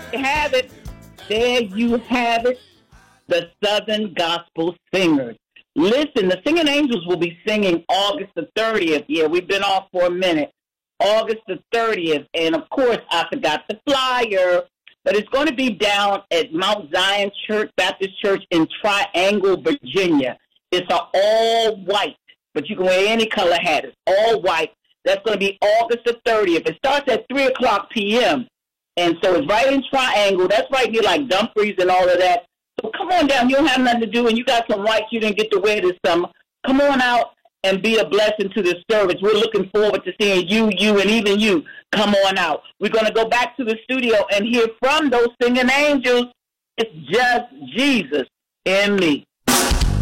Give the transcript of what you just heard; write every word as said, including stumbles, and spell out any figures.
Have it. There you have it. The Southern Gospel Singers. Listen, the Singing Angels will be singing August the thirtieth. Yeah, we've been off for a minute. August the thirtieth. And, of course, I forgot the flyer. But it's going to be down at Mount Zion Church, Baptist Church in Triangle, Virginia. It's an all-white, but you can wear any color hat. It's all white. That's going to be August the thirtieth. It starts at three o'clock p.m., and so it's right in Triangle. That's right near, like, Dumfries and all of that. So come on down. You don't have nothing to do, and you got some whites you didn't get to wear this summer. Come on out and be a blessing to this service. We're looking forward to seeing you, you, and even you come on out. We're going to go back to the studio and hear from those singing angels. It's just Jesus in me.